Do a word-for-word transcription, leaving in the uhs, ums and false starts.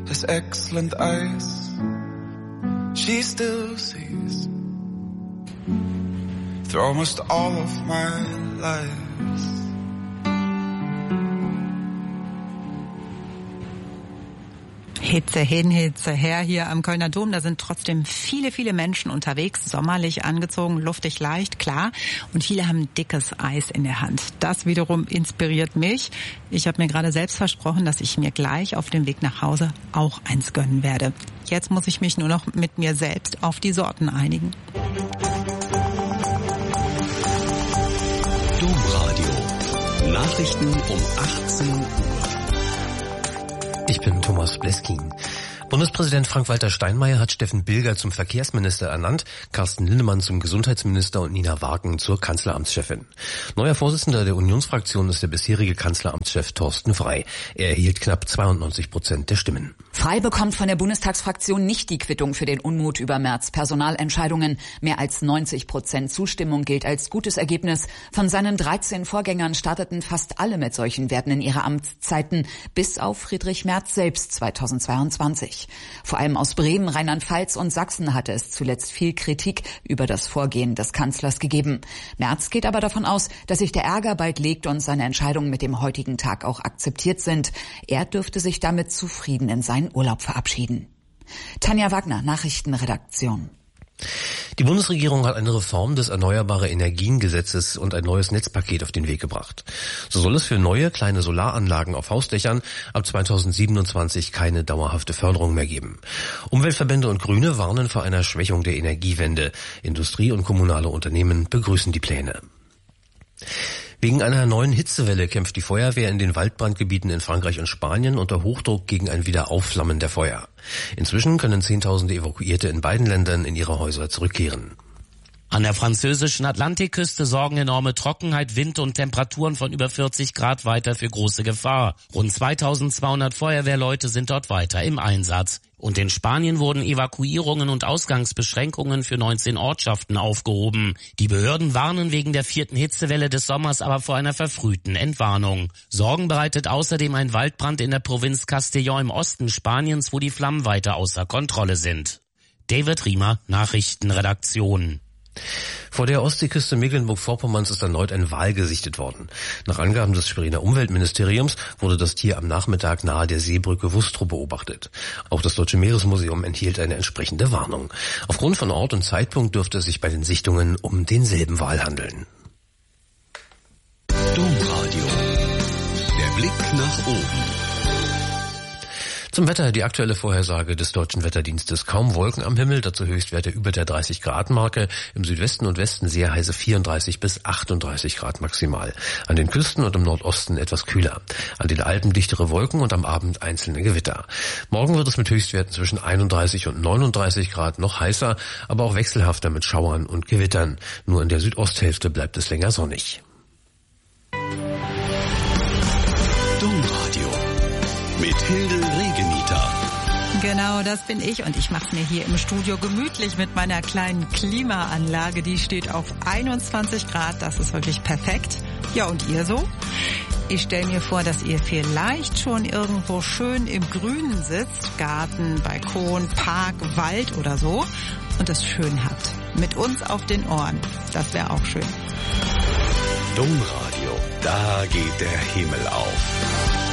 this excellent ice she still sees through almost all of my life. Hitze hin, Hitze her hier am Kölner Dom. Da sind trotzdem viele, viele Menschen unterwegs, sommerlich angezogen, luftig leicht, klar. Und viele haben dickes Eis in der Hand. Das wiederum inspiriert mich. Ich habe mir gerade selbst versprochen, dass ich mir gleich auf dem Weg nach Hause auch eins gönnen werde. Jetzt muss ich mich nur noch mit mir selbst auf die Sorten einigen. Domradio. Nachrichten um achtzehn Uhr. Ich bin Thomas Bleskin. Bundespräsident Frank-Walter Steinmeier hat Steffen Bilger zum Verkehrsminister ernannt, Carsten Linnemann zum Gesundheitsminister und Nina Wagen zur Kanzleramtschefin. Neuer Vorsitzender der Unionsfraktion ist der bisherige Kanzleramtschef Thorsten Frey. Er erhielt knapp zweiundneunzig Prozent der Stimmen. Frey bekommt von der Bundestagsfraktion nicht die Quittung für den Unmut über Merz' Personalentscheidungen. Mehr als neunzig Prozent Zustimmung gilt als gutes Ergebnis. Von seinen dreizehn Vorgängern starteten fast alle mit solchen Werten in ihre Amtszeiten, bis auf Friedrich Merz selbst zweitausendzweiundzwanzig. Vor allem aus Bremen, Rheinland-Pfalz und Sachsen hatte es zuletzt viel Kritik über das Vorgehen des Kanzlers gegeben. Merz geht aber davon aus, dass sich der Ärger bald legt und seine Entscheidungen mit dem heutigen Tag auch akzeptiert sind. Er dürfte sich damit zufrieden in seinen Urlaub verabschieden. Tanja Wagner, Nachrichtenredaktion. Die Bundesregierung hat eine Reform des Erneuerbare-Energien-Gesetzes und ein neues Netzpaket auf den Weg gebracht. So soll es für neue kleine Solaranlagen auf Hausdächern ab zweitausendsiebenundzwanzig keine dauerhafte Förderung mehr geben. Umweltverbände und Grüne warnen vor einer Schwächung der Energiewende. Industrie und kommunale Unternehmen begrüßen die Pläne. Wegen einer neuen Hitzewelle kämpft die Feuerwehr in den Waldbrandgebieten in Frankreich und Spanien unter Hochdruck gegen ein Wiederaufflammen der Feuer. Inzwischen können Zehntausende Evakuierte in beiden Ländern in ihre Häuser zurückkehren. An der französischen Atlantikküste sorgen enorme Trockenheit, Wind und Temperaturen von über vierzig Grad weiter für große Gefahr. Rund zweitausendzweihundert Feuerwehrleute sind dort weiter im Einsatz. Und in Spanien wurden Evakuierungen und Ausgangsbeschränkungen für neunzehn Ortschaften aufgehoben. Die Behörden warnen wegen der vierten Hitzewelle des Sommers aber vor einer verfrühten Entwarnung. Sorgen bereitet außerdem ein Waldbrand in der Provinz Castellón im Osten Spaniens, wo die Flammen weiter außer Kontrolle sind. David Riemer, Nachrichtenredaktion. Vor der Ostseeküste Mecklenburg-Vorpommerns ist erneut ein Wal gesichtet worden. Nach Angaben des Schweriner Umweltministeriums wurde das Tier am Nachmittag nahe der Seebrücke Wustrow beobachtet. Auch das Deutsche Meeresmuseum enthielt eine entsprechende Warnung. Aufgrund von Ort und Zeitpunkt dürfte es sich bei den Sichtungen um denselben Wal handeln. Domradio. Der Blick nach oben. Zum Wetter, die aktuelle Vorhersage des Deutschen Wetterdienstes. Kaum Wolken am Himmel, dazu Höchstwerte über der dreißig Grad Marke. Im Südwesten und Westen sehr heiße vierunddreißig bis achtunddreißig Grad maximal. An den Küsten und im Nordosten etwas kühler. An den Alpen dichtere Wolken und am Abend einzelne Gewitter. Morgen wird es mit Höchstwerten zwischen einunddreißig und neununddreißig Grad noch heißer, aber auch wechselhafter mit Schauern und Gewittern. Nur in der Südosthälfte bleibt es länger sonnig. Domradio mit Hilde Regenita. Genau, das bin ich und ich mache es mir hier im Studio gemütlich mit meiner kleinen Klimaanlage. Die steht auf einundzwanzig Grad, das ist wirklich perfekt. Ja, und ihr so? Ich stelle mir vor, dass ihr vielleicht schon irgendwo schön im Grünen sitzt, Garten, Balkon, Park, Wald oder so und es schön habt. Mit uns auf den Ohren, das wäre auch schön. Domradio, da geht der Himmel auf.